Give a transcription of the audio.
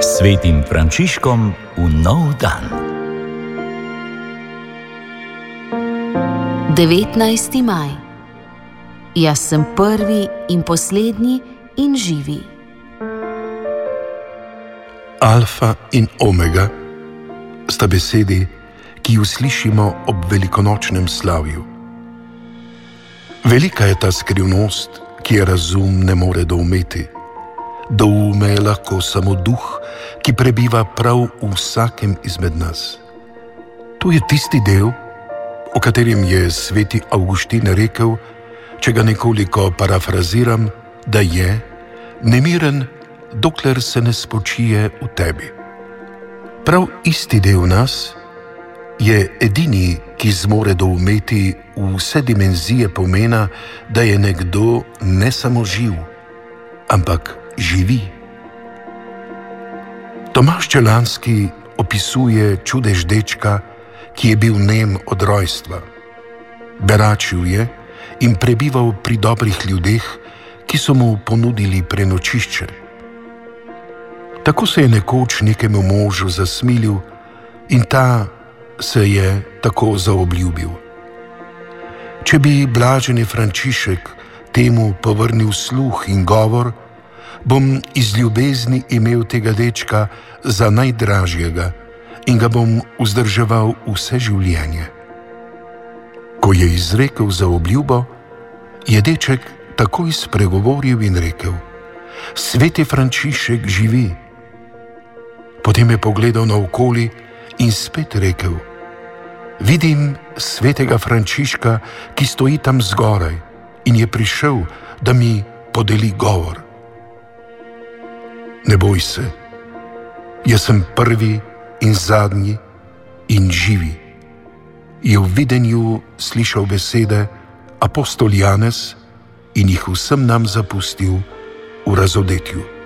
Svetim Frančiškom v nov dan. 19. maj. Jaz sem prvi in poslednji in živi. Alfa in omega sta besedi, ki ju slišimo ob velikonočnem slavju. Velika je ta skrivnost, ki je razum ne more doumeti. Doume je lahko samo duh, ki prebiva prav v vsakem izmed nas. To je tisti del, o katerem je sveti Avguštin rekel, če ga nekoliko parafraziram, da je nemiren, dokler se ne spočije v tebi. Prav isti del nas je edini, ki zmore doumeti vse dimenzije pomena, da je nekdo ne samo živ, ampak živi. Tomaž Čelanski opisuje čudež dečka, ki je bil nem od rojstva. Beračil je in prebival pri dobrih ljudeh, ki so mu ponudili prenočišče. Tako se je nekoč nekemu možu zasmilil in ta se je tako zaobljubil. Če bi blaženi Frančišek temu povrnil sluh in govor, bom iz ljubezni imel tega dečka za najdražjega in ga bom vzdrževal vse življenje. Ko je izrekel zaobljubo, je deček takoj spregovoril in rekel: Sveti Frančišek živi. Potem je pogledal naokoli in spet rekel: Vidim svetega Frančiška, ki stoji tam zgoraj in je prišel, da mi podeli govor. Ne boj se, jaz sem prvi in zadnji in živi. Je v videnju slišal besede apostol Janez in jih vsem nam zapustil v razodetju.